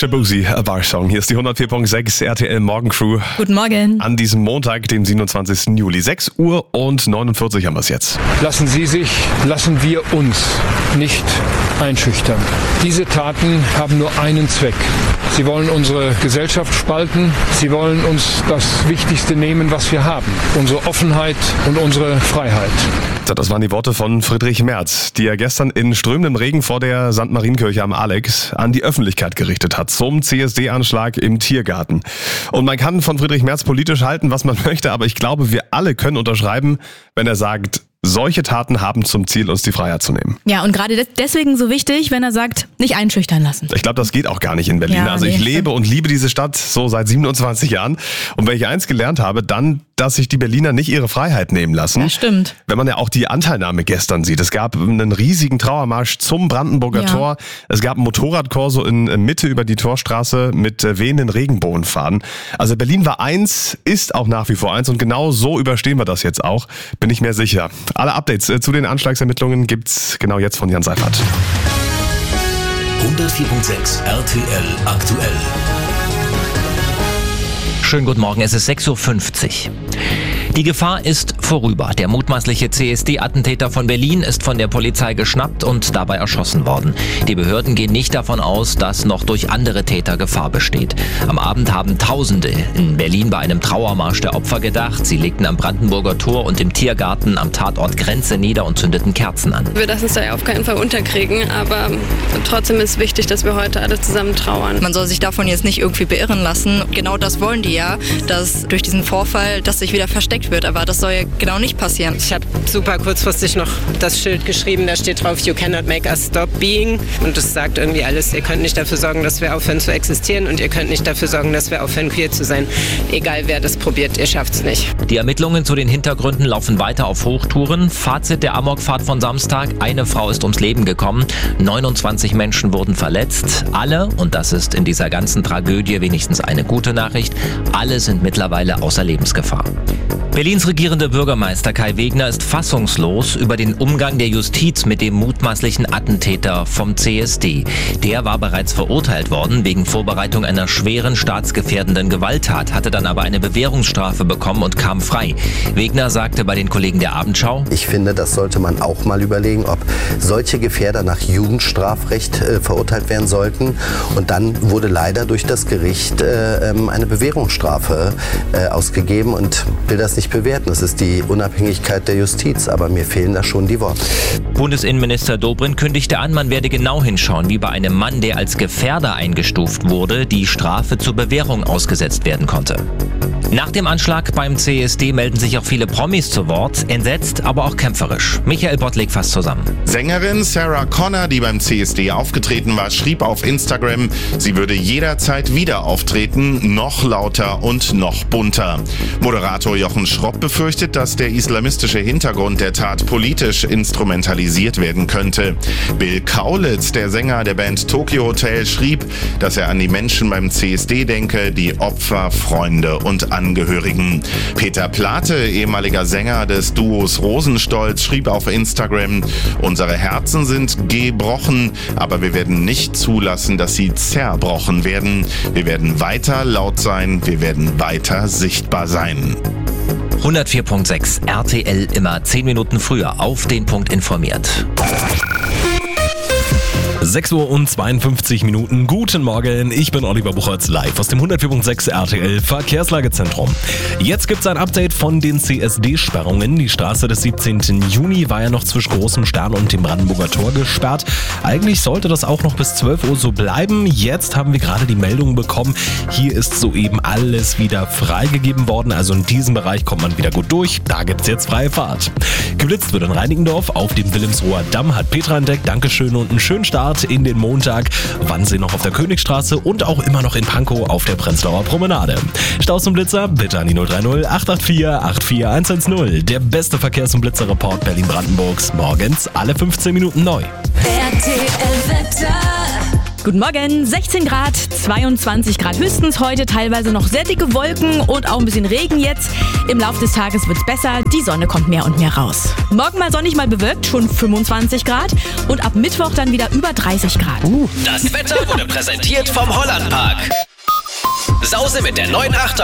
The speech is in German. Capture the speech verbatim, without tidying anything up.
Shabuzi, A Bar Song. Hier ist die hundertvier Komma sechs R T L Morgencrew. Guten Morgen. An diesem Montag, dem siebenundzwanzigsten Juli. sechs Uhr und neunundvierzig haben wir es jetzt. Lassen Sie sich, lassen wir uns nicht einschüchtern. Diese Taten haben nur einen Zweck. Sie wollen unsere Gesellschaft spalten. Sie wollen uns das Wichtigste nehmen, was wir haben. Unsere Offenheit und unsere Freiheit. Das waren die Worte von Friedrich Merz, die er gestern in strömendem Regen vor der Sankt Marienkirche am Alex an die Öffentlichkeit gerichtet hat zum C S D-Anschlag im Tiergarten. Und man kann von Friedrich Merz politisch halten, was man möchte, aber ich glaube, wir alle können unterschreiben, wenn er sagt, solche Taten haben zum Ziel, uns die Freiheit zu nehmen. Ja, und gerade deswegen so wichtig, wenn er sagt, nicht einschüchtern lassen. Ich glaube, das geht auch gar nicht in Berlin. Ja, also nee, ich lebe stimmt. und liebe diese Stadt so seit siebenundzwanzig Jahren. Und wenn ich eins gelernt habe, dann, dass sich die Berliner nicht ihre Freiheit nehmen lassen. Ja, stimmt. Wenn man ja auch die Anteilnahme gestern sieht. Es gab einen riesigen Trauermarsch zum Brandenburger Ja. Tor. Es gab einen Motorradkorso in Mitte über die Torstraße mit wehenden Regenbogenfahnen. Also Berlin war eins, ist auch nach wie vor eins. Und genau so überstehen wir das jetzt auch, bin ich mir sicher. Alle Updates äh, zu den Anschlagsermittlungen gibt's genau jetzt von Jan Seifert. hundertvier Komma sechs R T L aktuell. Schönen guten Morgen, es ist sechs Uhr fünfzig. Die Gefahr ist vorüber. Der mutmaßliche C S D-Attentäter von Berlin ist von der Polizei geschnappt und dabei erschossen worden. Die Behörden gehen nicht davon aus, dass noch durch andere Täter Gefahr besteht. Am Abend haben Tausende in Berlin bei einem Trauermarsch der Opfer gedacht. Sie legten am Brandenburger Tor und im Tiergarten am Tatort Grenze nieder und zündeten Kerzen an. Wir lassen es da ja auf keinen Fall unterkriegen, aber trotzdem ist wichtig, dass wir heute alle zusammen trauern. Man soll sich davon jetzt nicht irgendwie beirren lassen. Genau das wollen die ja, dass durch diesen Vorfall, dass sich wieder versteckt wird. Aber das soll ja genau nicht passieren. Ich habe super kurzfristig noch das Schild geschrieben, da steht drauf, you cannot make us stop being. Und das sagt irgendwie alles, ihr könnt nicht dafür sorgen, dass wir aufhören zu existieren und ihr könnt nicht dafür sorgen, dass wir aufhören queer zu sein. Egal wer das probiert, ihr schafft's nicht. Die Ermittlungen zu den Hintergründen laufen weiter auf Hochtouren. Fazit der Amokfahrt von Samstag: Eine Frau ist ums Leben gekommen, neunundzwanzig Menschen wurden verletzt. Alle, und das ist in dieser ganzen Tragödie wenigstens eine gute Nachricht, alle sind mittlerweile außer Lebensgefahr. Berlins regierender Bürgermeister Kai Wegner ist fassungslos über den Umgang der Justiz mit dem mutmaßlichen Attentäter vom C S D. Der war bereits verurteilt worden wegen Vorbereitung einer schweren staatsgefährdenden Gewalttat, hatte dann aber eine Bewährungsstrafe bekommen und kam frei. Wegner sagte bei den Kollegen der Abendschau: Ich finde, das sollte man auch mal überlegen, ob solche Gefährder nach Jugendstrafrecht äh, verurteilt werden sollten. Und dann wurde leider durch das Gericht äh, eine Bewährungsstrafe äh, ausgegeben und will das nicht bewerten. Das ist die Unabhängigkeit der Justiz, aber mir fehlen da schon die Worte. Bundesinnenminister Dobrindt kündigte an, man werde genau hinschauen, wie bei einem Mann, der als Gefährder eingestuft wurde, die Strafe zur Bewährung ausgesetzt werden konnte. Nach dem Anschlag beim C S D melden sich auch viele Promis zu Wort, entsetzt, aber auch kämpferisch. Michael Bottlik fasst zusammen. Sängerin Sarah Connor, die beim C S D aufgetreten war, schrieb auf Instagram, sie würde jederzeit wieder auftreten, noch lauter und noch bunter. Moderator Jochen Schropp befürchtet, dass der islamistische Hintergrund der Tat politisch instrumentalisiert werden könnte. Bill Kaulitz, der Sänger der Band Tokyo Hotel, schrieb, dass er an die Menschen beim C S D denke, die Opfer, Freunde und Angehörigen. Peter Plate, ehemaliger Sänger des Duos Rosenstolz, schrieb auf Instagram, unsere Herzen sind gebrochen, aber wir werden nicht zulassen, dass sie zerbrochen werden. Wir werden weiter laut sein, wir werden weiter sichtbar sein. hundertvier Komma sechs R T L, immer zehn Minuten früher auf den Punkt informiert. sechs Uhr und zweiundfünfzig Minuten. Guten Morgen, ich bin Oliver Buchholz, live aus dem hundertvier Komma sechs R T L Verkehrslagezentrum. Jetzt gibt's ein Update von den C S D-Sperrungen. Die Straße des siebzehnten Juni war ja noch zwischen Großem Stern und dem Brandenburger Tor gesperrt. Eigentlich sollte das auch noch bis zwölf Uhr so bleiben. Jetzt haben wir gerade die Meldung bekommen, hier ist soeben alles wieder freigegeben worden. Also in diesem Bereich kommt man wieder gut durch. Da gibt's jetzt freie Fahrt. Geblitzt wird in Reinickendorf auf dem Wilhelmshoher Damm, hat Petra entdeckt. Dankeschön und einen schönen Start in den Montag. Wannsee noch auf der Königstraße und auch immer noch in Pankow auf der Prenzlauer Promenade. Staus und Blitzer bitte an die null drei null acht acht vier acht vier eins eins null. Der beste Verkehrs- und Blitzerreport Berlin-Brandenburgs. Morgens alle fünfzehn Minuten neu. R T L Wetter. Guten Morgen, sechzehn Grad, zweiundzwanzig Grad höchstens heute, teilweise noch sehr dicke Wolken und auch ein bisschen Regen jetzt. Im Laufe des Tages wird's besser, die Sonne kommt mehr und mehr raus. Morgen mal sonnig, mal bewölkt, schon fünfundzwanzig Grad und ab Mittwoch dann wieder über dreißig Grad. Das Wetter wurde präsentiert vom Hollandpark. Sause mit der neuen acht